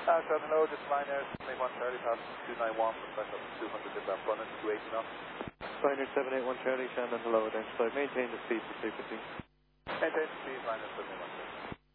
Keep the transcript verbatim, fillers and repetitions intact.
Uh, so hello, this liner seven eight one Charlie, passing two nine one, press up to two hundred inbound front end, two eighty knots. Liner seven eight one Charlie, Shannon, hello, identified. Maintain the speed for frequency. Maintain the speed, liner seven eight one Charlie.